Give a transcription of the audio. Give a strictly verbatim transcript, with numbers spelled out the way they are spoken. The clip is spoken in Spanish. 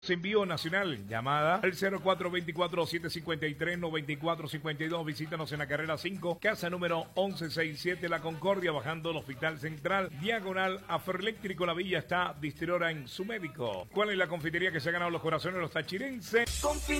Envío nacional, llamada al cero cuatro dos cuatro, siete cinco tres, nueve cuatro cinco dos. Visítanos en la carrera cinco, casa número once sesenta y siete, La Concordia, bajando el Hospital Central, diagonal a Ferréctrico. La Villa está distribuidora en su médico. ¿Cuál es la confitería que se ha ganado los corazones de los tachirenses? Confitería